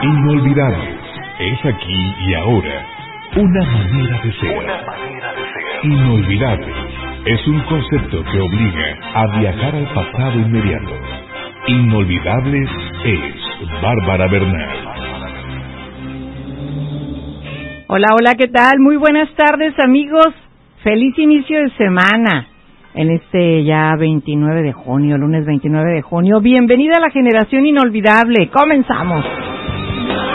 Inolvidables, es aquí y ahora, una manera de ser. Inolvidables, es un concepto que obliga a viajar al pasado inmediato. Inolvidables es Bárbara Bernal. Hola, hola, ¿qué tal? Muy buenas tardes, amigos. Feliz inicio de semana en este ya 29 de junio, lunes 29 de junio. Bienvenida a la generación inolvidable. ¡Comenzamos!